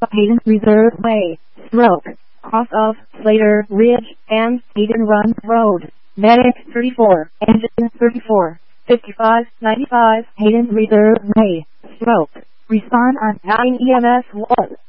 Hayden Reserve Way, Stroke, cross of Slater Ridge and Hayden Run Road. Medic 34, Engine 34, 5595 Hayden Reserve Way, Stroke. Respond on 9 EMS 1.